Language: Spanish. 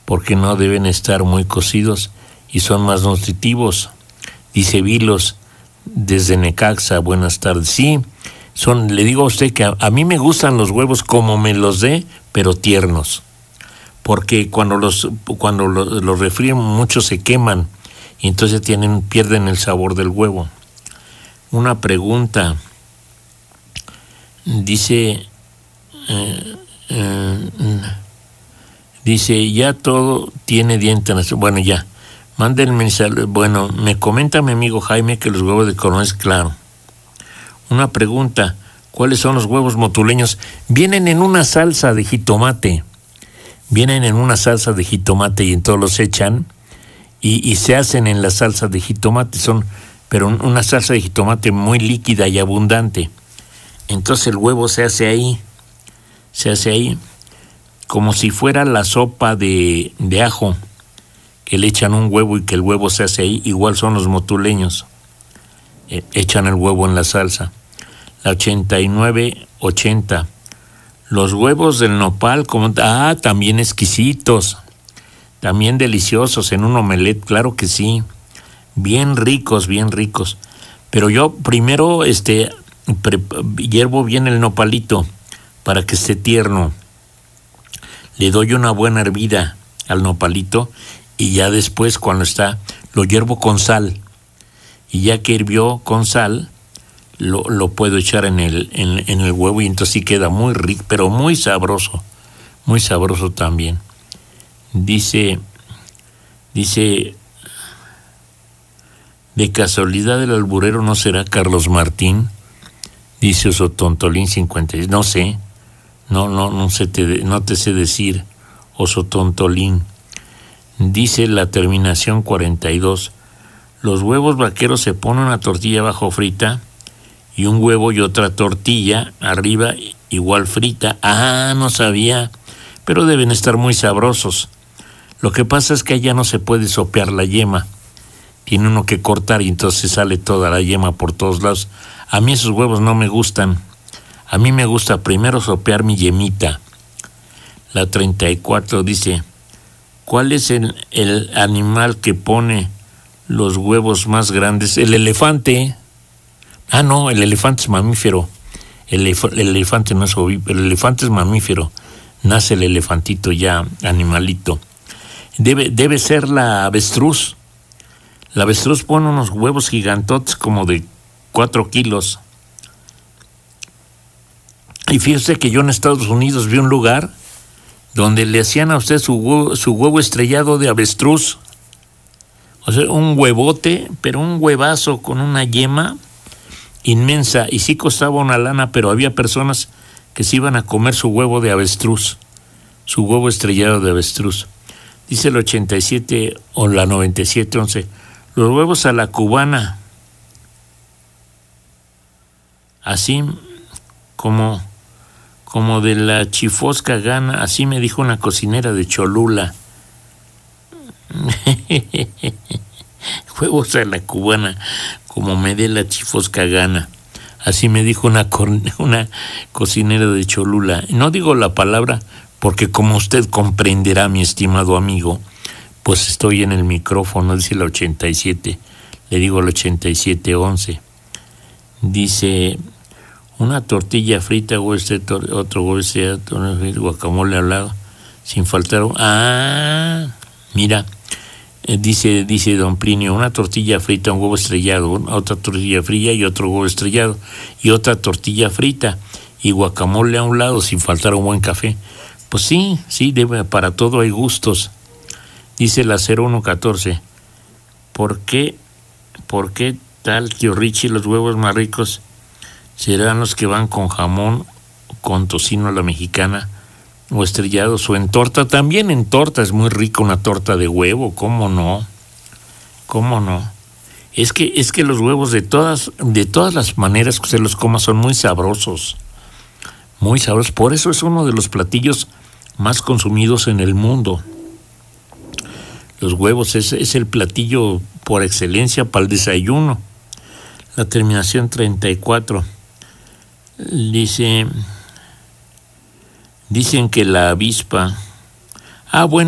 porque no deben estar muy cocidos y son más nutritivos. Dice Vilos desde Necaxa, buenas tardes. Sí, le digo a usted que a mí me gustan los huevos como me los dé, pero tiernos, porque cuando los refríen mucho se queman y entonces pierden el sabor del huevo. Una pregunta, dice ya todo tiene dientes. Bueno, ya, mándenme. Bueno, me comenta mi amigo Jaime que los huevos de codorniz, claro. Una pregunta, ¿cuáles son los huevos motuleños? Vienen en una salsa de jitomate. Y entonces los echan y se hacen en la salsa de jitomate. Pero una salsa de jitomate muy líquida y abundante. Entonces el huevo se hace ahí como si fuera la sopa de ajo, que le echan un huevo y que el huevo se hace ahí. Igual son los motuleños, echan el huevo en la salsa. La 8980, los huevos del nopal, también exquisitos, también deliciosos en un omelette, claro que sí, bien ricos, pero yo primero hiervo bien el nopalito para que esté tierno, le doy una buena hervida al nopalito y ya después cuando lo hiervo con sal, y ya que hirvió con sal lo puedo echar en el huevo y entonces sí queda muy rico, pero muy sabroso también. Dice, de casualidad el alburero no será Carlos Martín, dice Osotontolín 56, no sé, no te sé decir, Osotontolín. Dice la terminación 42, los huevos vaqueros se ponen una tortilla abajo frita y un huevo y otra tortilla arriba igual frita. No sabía, pero deben estar muy sabrosos. Lo que pasa es que allá no se puede sopear la yema, tiene uno que cortar y entonces sale toda la yema por todos lados. A mí esos huevos no me gustan, a mí me gusta primero sopear mi yemita. La 34 dice, ¿cuál es el animal que pone los huevos más grandes? El elefante. No, el elefante es mamífero. El elefante no es ovíparo, el elefante es mamífero. Nace el elefantito ya, animalito. Debe ser la avestruz. La avestruz pone unos huevos gigantotes como de 4 kilos. Y fíjese que yo en Estados Unidos vi un lugar donde le hacían a usted su huevo estrellado de avestruz. O sea, un huevote, pero un huevazo con una yema inmensa, y sí costaba una lana, pero había personas que se iban a comer su huevo de avestruz, su huevo estrellado de avestruz. Dice el 87 o la 9711, los huevos a la cubana, así como de la chifosca gana, así me dijo una cocinera de Cholula. Huevos a la cubana, como me dé la chifosca gana. Así me dijo una cocinera de Cholula. No digo la palabra porque, como usted comprenderá, mi estimado amigo, pues estoy en el micrófono, dice el 87. Le digo el 8711. Dice, una tortilla frita, otro huevo, guacamole al lado, sin faltar. Mira. Dice don Plinio, una tortilla frita, un huevo estrellado, otra tortilla fría y otro huevo estrellado, y otra tortilla frita, y guacamole a un lado, sin faltar un buen café. Pues sí, para todo hay gustos. Dice la 0114, ¿por qué tal, tío Richie, los huevos más ricos serán los que van con jamón, con tocino a la mexicana, o estrellados, o en torta? También en torta es muy rico una torta de huevo, ¿cómo no? Es que los huevos de todas las maneras que usted los coma son muy sabrosos, por eso es uno de los platillos más consumidos en el mundo. Los huevos es el platillo por excelencia para el desayuno. La terminación 34 dicen que la avispa, bueno,